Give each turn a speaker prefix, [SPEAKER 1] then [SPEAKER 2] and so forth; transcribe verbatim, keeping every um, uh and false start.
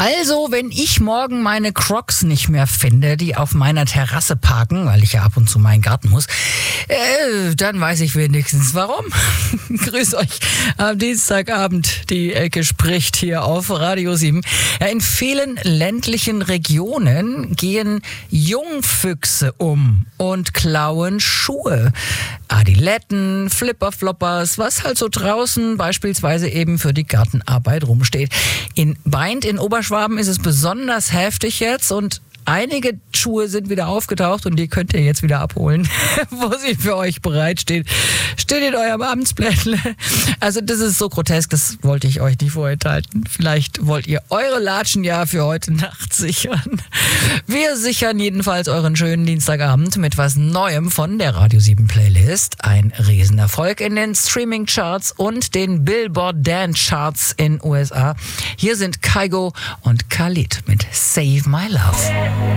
[SPEAKER 1] Also, wenn ich morgen meine Crocs nicht mehr finde, die auf meiner Terrasse parken, weil ich ja ab und zu meinen Garten muss, äh, dann weiß ich wenigstens warum. Grüß euch am Dienstagabend. Die Ecke spricht hier auf Radio sieben. Ja, in vielen ländlichen Regionen gehen Jungfüchse um und klauen Schuhe. Adiletten, Flipperfloppers, was halt so draußen beispielsweise eben für die Gartenarbeit rumsteht. In Beint in Oberschwaben ist es besonders heftig jetzt und einige Schuhe sind wieder aufgetaucht und die könnt ihr jetzt wieder abholen, wo sie für euch bereitstehen. Steht in eurem Amtsblättle. Also das ist so grotesk, das wollte ich euch nicht vorenthalten. Vielleicht wollt ihr eure Latschen ja für heute Nacht sichern. Wir sichern jedenfalls euren schönen Dienstagabend mit was Neuem von der Radio sieben Playlist. Ein Riesenerfolg in den Streaming-Charts und den Billboard Dance Charts in U S A. Hier sind Kygo und Khalid mit Save My Love.